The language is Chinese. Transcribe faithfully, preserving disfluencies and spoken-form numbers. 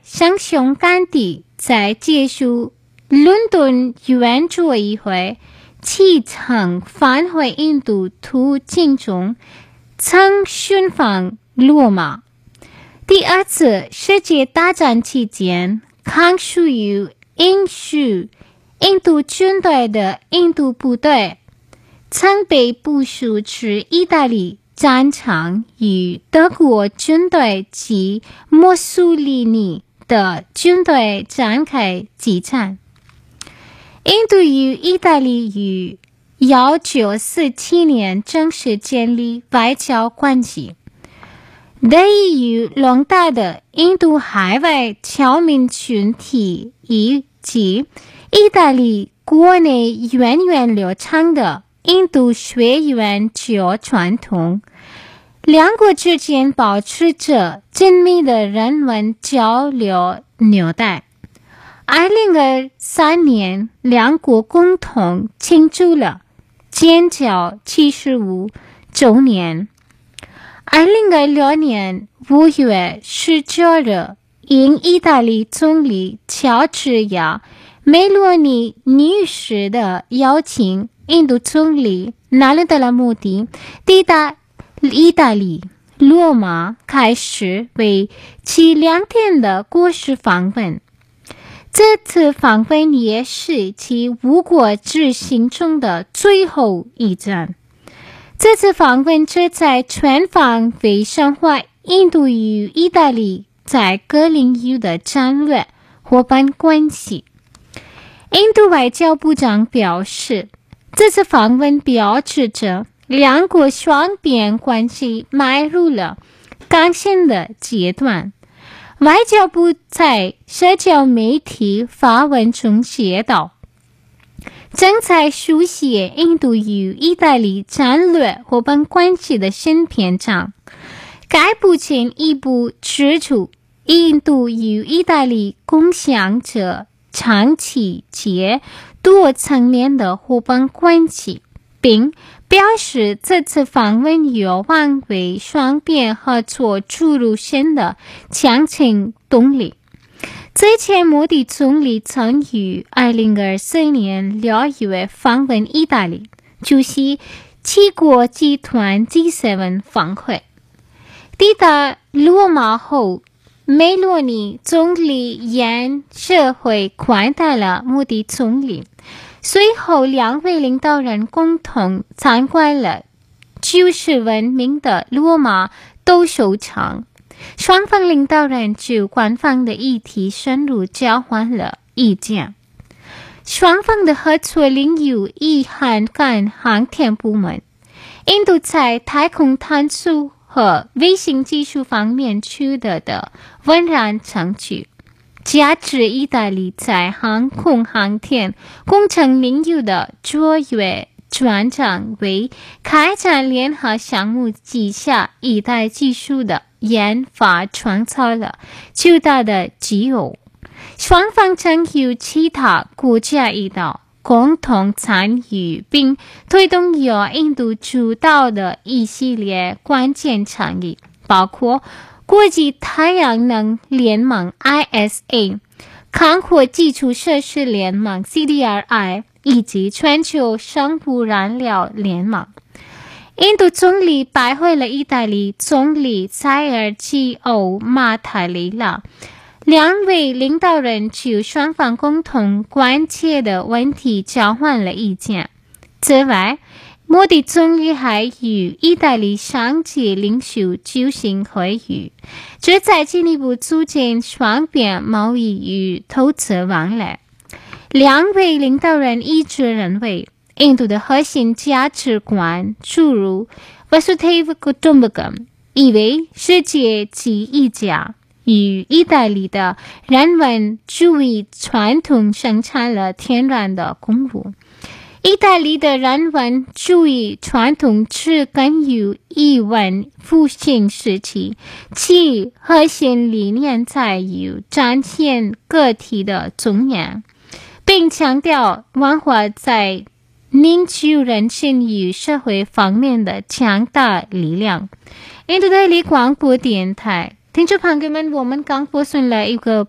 英雄甘地在结束伦敦圆桌议会启程返回印度途径中，曾寻访罗马。第二次世界大战期间，康属于英属印度军队的印度部队曾被部署至意大利战场，与德国军队及墨索里尼的军队展开激战。印度与意大利于一九四七年正式建立外交关系。得益于庞大的印度海外侨民群体以及意大利国内源远流长的印度学院教传统，两国之间保持着紧密的人文交流纽带。二零二三年，两国共同庆祝了建交七十五周年。二零二六年五月十九日，应意大利总理乔治亚梅洛尼女士的邀请，印度总理纳兰德拉莫迪抵达意大利罗马，开始为期两天的国事访问。这次访问也是其五国之行中的最后一站。这次访问旨在全方位深化印度与意大利在各领域的战略伙伴关系。印度外交部长表示，这次访问标志着两国双边关系迈入了更新的阶段。外交部在社交媒体发文中写道，正在书写印度与意大利战略伙伴关系的新篇章。该部进一步指出，印度与意大利共享着长期且多层面的伙伴关系，并表示这次访问有望为双边合作注入新的强劲动力。之前，莫迪总理曾于二零二四年六月访问意大利，出席七国集团 G 七 峰会。抵达罗马后，梅洛尼总理沿社会款待了莫迪总理。随后，两位领导人共同参观了举世闻名的罗马斗兽场。双方领导人就官方的议题深入交换了意见。双方的合作领域亦涵盖航天部门。印度在太空探索和卫星技术方面取得的稳然成绩，加之意大利在航空航天工程领域的卓越专长，为开展联合项目旗下一代技术的研发创造了巨大的机会。双方将与其他国家一道共同参与并推动由印度主导的一系列关键倡议，包括国际太阳能联盟 I S A、 康活基础设施联盟 C D R I 以及全球生物燃料联盟。印度总理拜会了意大利总理塞尔吉欧马塔雷拉，两位领导人就双方共同关切的问题交换了意见。此外，莫迪总理还与意大利商界领袖举行会议，旨在进一步促进双边贸易与投资往来。两位领导人一致认为，印度的核心价值观诸如 Vasudhaiva Kutumbakam 意为世界即一家，与意大利的人文主义传统生产了天然的公物。意大利的人文主义传统植根于译文复兴时期，其核心理念在于展现个体的尊严，并强调文化在凝聚人心与社会方面的强大力量。印度德里广播电台听众朋友们，我们刚播送了一个